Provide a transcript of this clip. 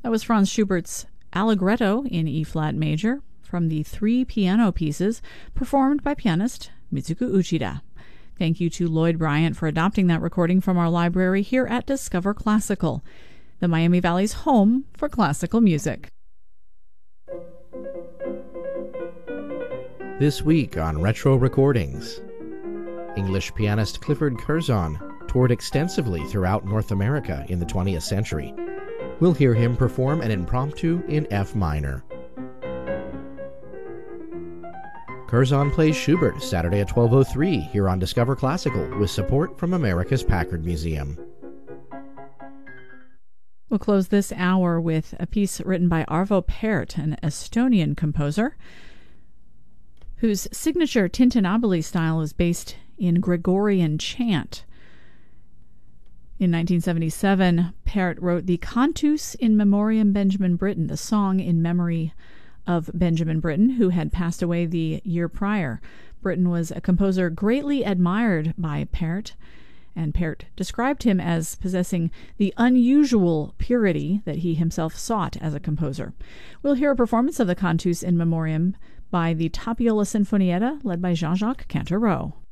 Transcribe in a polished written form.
That was Franz Schubert's Allegretto in E-flat major from the 3 piano pieces performed by pianist Mitsuko Uchida. Thank you to Lloyd Bryant for adopting that recording from our library here at Discover Classical, the Miami Valley's home for classical music. This week on Retro Recordings, English pianist Clifford Curzon toured extensively throughout North America in the 20th century. We'll hear him perform an impromptu in F minor. Curzon plays Schubert Saturday at 12:03 here on Discover Classical with support from America's Packard Museum. We'll close this hour with a piece written by Arvo Pärt, an Estonian composer, whose signature tintinnabuli style is based in Gregorian chant. In 1977, Pärt wrote the Cantus in Memoriam Benjamin Britten, the song in memory of Benjamin Britten, who had passed away the year prior. Britten was a composer greatly admired by Pärt, and Pärt described him as possessing the unusual purity that he himself sought as a composer. We'll hear a performance of the Cantus in Memoriam by the Tapiola Sinfonietta, led by Jean-Jacques Cantereau.